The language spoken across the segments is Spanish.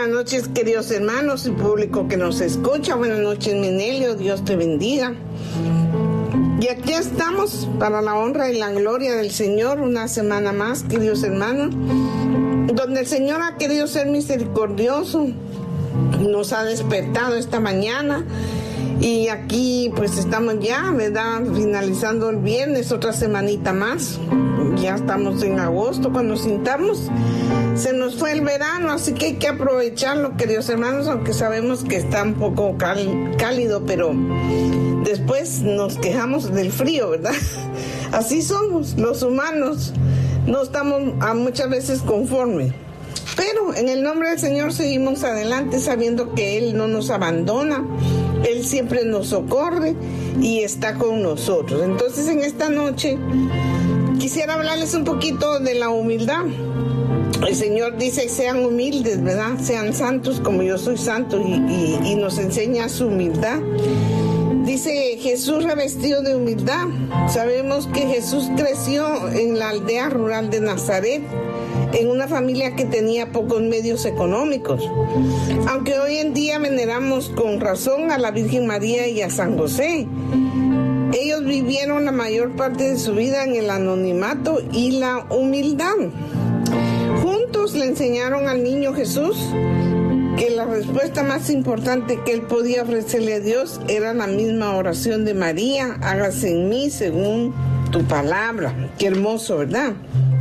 Buenas noches, queridos hermanos y público que nos escucha. Buenas noches, Minelio. Dios te bendiga. Y aquí estamos para la honra y la gloria del Señor, una semana más, queridos hermanos, donde el Señor ha querido ser misericordioso, nos ha despertado esta mañana y aquí pues estamos ya, ¿verdad? Finalizando el viernes, otra semanita más. Ya estamos en agosto, cuando sintamos se nos fue el verano, así que hay que aprovecharlo, queridos hermanos, aunque sabemos que está un poco cálido, pero después nos quejamos del frío, ¿verdad? Así somos los humanos, no estamos muchas veces conformes. Pero en el nombre del Señor seguimos adelante sabiendo que Él no nos abandona, Él siempre nos socorre y está con nosotros. Entonces en esta noche quisiera hablarles un poquito de la humildad. El Señor dice: sean humildes, ¿verdad? Sean santos como yo soy santo, y nos enseña su humildad. Dice Jesús revestido de humildad. Sabemos que Jesús creció en la aldea rural de Nazaret, en una familia que tenía pocos medios económicos. Aunque hoy en día veneramos con razón a la Virgen María y a San José, ellos vivieron la mayor parte de su vida en el anonimato y la humildad. Juntos le enseñaron al niño Jesús que la respuesta más importante que él podía ofrecerle a Dios era la misma oración de María: hágase en mí según tu palabra. Qué hermoso, ¿verdad?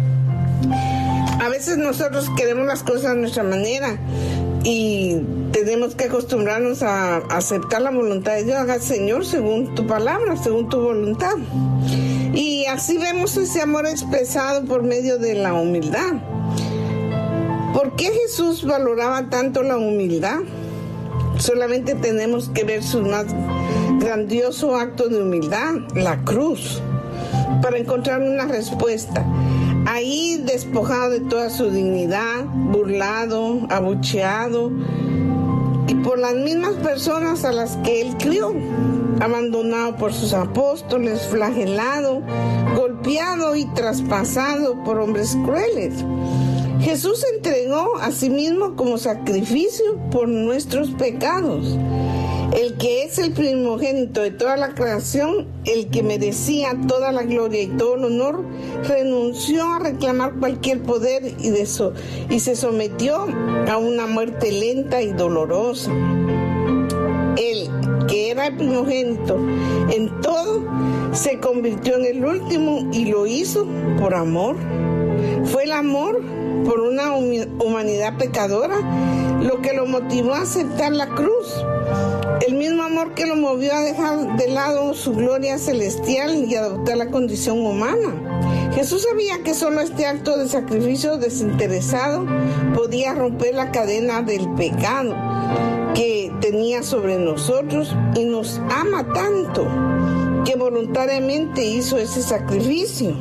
A veces nosotros queremos las cosas a nuestra manera y tenemos que acostumbrarnos a aceptar la voluntad de Dios. Haga, Señor, según tu palabra, según tu voluntad. Y así vemos ese amor expresado por medio de la humildad. ¿Por qué Jesús valoraba tanto la humildad? Solamente tenemos que ver su más grandioso acto de humildad, la cruz, para encontrar una respuesta. Ahí, despojado de toda su dignidad, burlado, abucheado, y por las mismas personas a las que él crió, abandonado por sus apóstoles, flagelado, golpeado y traspasado por hombres crueles. Jesús se entregó a sí mismo como sacrificio por nuestros pecados. El que es el primogénito de toda la creación, el que merecía toda la gloria y todo el honor, renunció a reclamar cualquier poder y se sometió a una muerte lenta y dolorosa. Él, que era el primogénito en todo, se convirtió en el último y lo hizo por amor. Fue el amor por una humanidad pecadora lo que lo motivó a aceptar la cruz. El mismo amor que lo movió a dejar de lado su gloria celestial y adoptar la condición humana. Jesús sabía que solo este acto de sacrificio desinteresado podía romper la cadena del pecado que tenía sobre nosotros, y nos ama tanto que voluntariamente hizo ese sacrificio.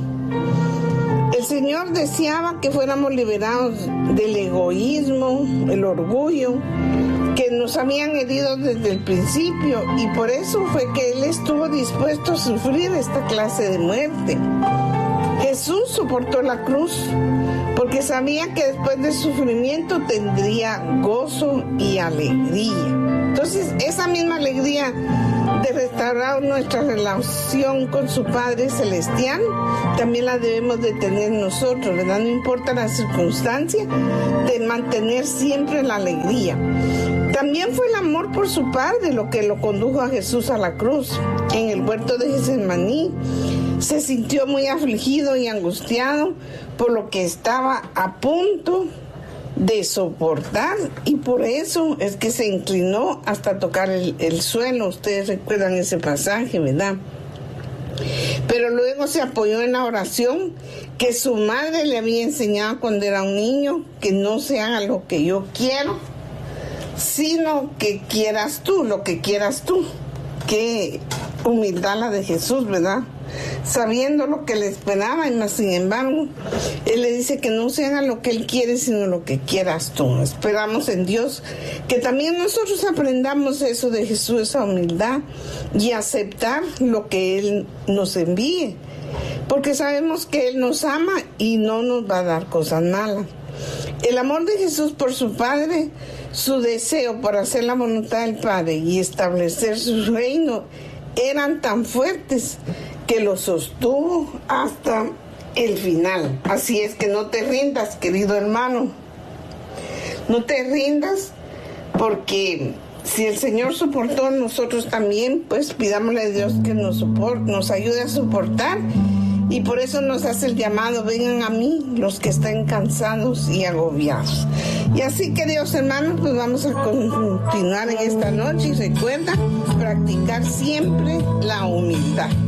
El Señor deseaba que fuéramos liberados del egoísmo, el orgullo, que nos habían herido desde el principio, y por eso fue que Él estuvo dispuesto a sufrir esta clase de muerte. Jesús soportó la cruz porque sabía que después del sufrimiento tendría gozo y alegría. Entonces, esa misma alegría de restaurar nuestra relación con su Padre Celestial también la debemos de tener nosotros, ¿verdad? No importa la circunstancia, de mantener siempre la alegría. También fue el amor por su Padre lo que lo condujo a Jesús a la cruz. En el huerto de Getsemaní se sintió muy afligido y angustiado por lo que estaba a punto de soportar, y por eso es que se inclinó hasta tocar el suelo. Ustedes recuerdan ese pasaje, ¿verdad? Pero luego se apoyó en la oración que su madre le había enseñado cuando era un niño: que no se haga lo que yo quiero, sino que quieras tú, lo que quieras tú. Qué humildad la de Jesús, ¿verdad? Sabiendo lo que le esperaba, y más sin embargo, Él le dice que no se haga lo que Él quiere, sino lo que quieras tú. Esperamos en Dios que también nosotros aprendamos eso de Jesús, esa humildad, y aceptar lo que Él nos envíe, porque sabemos que Él nos ama y no nos va a dar cosas malas. El amor de Jesús por su Padre, su deseo por hacer la voluntad del Padre y establecer su reino eran tan fuertes que lo sostuvo hasta el final. Así es que no te rindas, querido hermano. No te rindas, porque si el Señor soportó, nosotros también, pues pidámosle a Dios que nos ayude a soportar. Y por eso nos hace el llamado: vengan a mí los que están cansados y agobiados. Y así, queridos hermanos, pues vamos a continuar en esta noche. Y recuerda practicar siempre la humildad.